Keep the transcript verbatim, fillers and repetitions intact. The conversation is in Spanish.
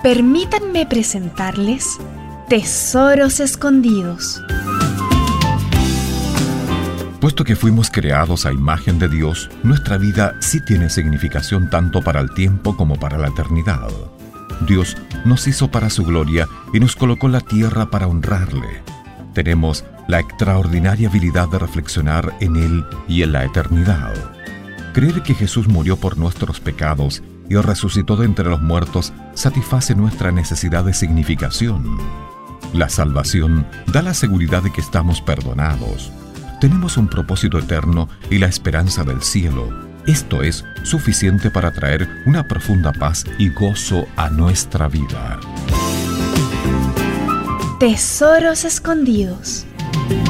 Permítanme presentarles Tesoros Escondidos. Puesto que fuimos creados a imagen de Dios, nuestra vida sí tiene significación tanto para el tiempo como para la eternidad. Dios nos hizo para su gloria y nos colocó en la tierra para honrarle. Tenemos la extraordinaria habilidad de reflexionar en Él y en la eternidad. Creer que Jesús murió por nuestros pecados y resucitó de entre los muertos satisface nuestra necesidad de significación. La salvación da la seguridad de que estamos perdonados. Tenemos un propósito eterno y la esperanza del cielo. Esto es suficiente para traer una profunda paz y gozo a nuestra vida. Tesoros Escondidos.